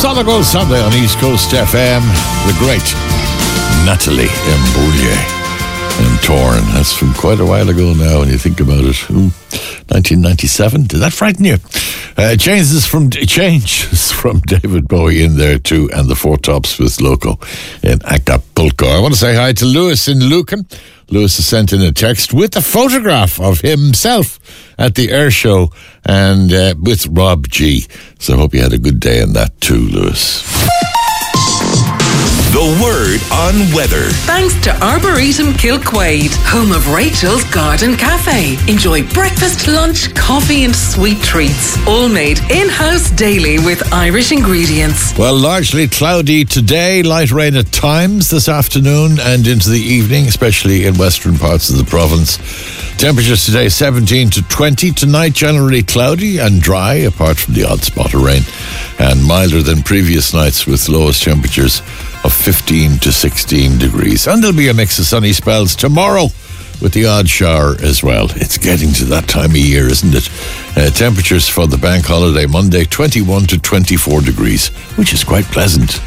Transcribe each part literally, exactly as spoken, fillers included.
Solid Gold Sunday on East Coast F M. The great Natalie Imbruglia and Torn. That's from quite a while ago now when you think about it. Ooh, nineteen ninety-seven. Did that frighten you? Uh, changes from changes from David Bowie in there too, and the Four Tops with Loco in Acapulco. I want to say hi to Lewis in Lucan. Lewis has sent in a text with a photograph of himself at the air show and uh, with Rob G. So I hope you had a good day in that too, Lewis. The word on weather. Thanks to Arboretum Kilquade, home of Rachel's Garden Cafe. Enjoy breakfast, lunch, coffee and sweet treats. All made in-house daily with Irish ingredients. Well, largely cloudy today. Light rain at times this afternoon and into the evening, especially in western parts of the province. Temperatures today seventeen to twenty. Tonight generally cloudy and dry, apart from the odd spot of rain. And milder than previous nights with lowest temperatures of fifteen to sixteen degrees. And there'll be a mix of sunny spells tomorrow with the odd shower as well. It's getting to that time of year, isn't it? Uh, temperatures for the bank holiday Monday, twenty-one to twenty-four degrees, which is quite pleasant.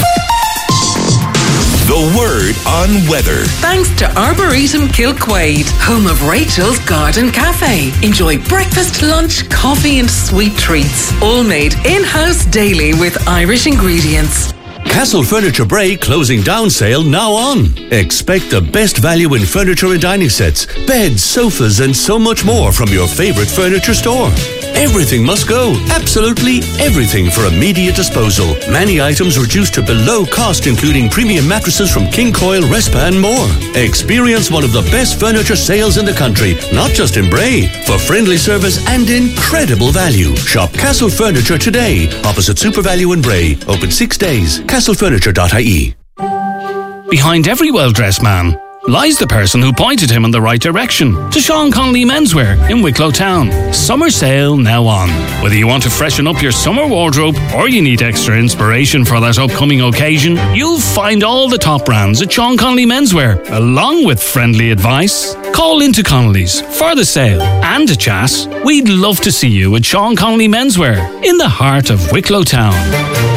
The word on weather. Thanks to Arboretum Kilquade, home of Rachel's Garden Cafe. Enjoy breakfast, lunch, coffee and sweet treats. All made in-house daily with Irish ingredients. Castle Furniture Bray closing down sale now on. Expect the best value in furniture and dining sets, beds, sofas and so much more from your favourite furniture store. Everything must go. Absolutely everything for immediate disposal. Many items reduced to below cost, including premium mattresses from King Coil, Respa and more. Experience one of the best furniture sales in the country, not just in Bray, for friendly service and incredible value. Shop Castle Furniture today, opposite Super Value in Bray. Open six days. castle furniture dot I E. Behind every well-dressed man lies the person who pointed him in the right direction, to Sean Connolly Menswear in Wicklow Town. Summer sale now on. Whether you want to freshen up your summer wardrobe or you need extra inspiration for that upcoming occasion, you'll find all the top brands at Sean Connolly Menswear, along with friendly advice. Call into Connolly's for the sale and a chat. We'd love to see you at Sean Connolly Menswear in the heart of Wicklow Town.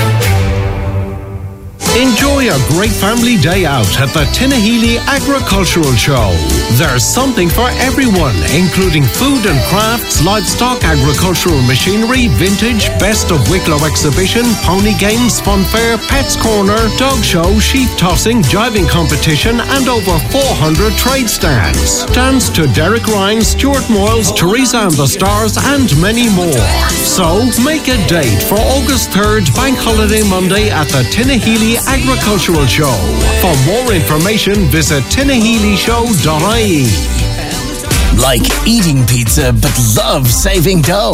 Enjoy a great family day out at the Tinahely Agricultural Show. There's something for everyone, including food and crafts, livestock, agricultural machinery, vintage, best of Wicklow exhibition, pony games, fun fair, pets corner, dog show, sheep tossing, jiving competition, and over four hundred trade stands. Dance to Derek Ryan, Stuart Moyles, Teresa and the Stars, and many more. So make a date for August third, Bank Holiday Monday at the Tinahely Agricultural Show. For more information, visit tinahely show dot I E. Like eating pizza but love saving dough.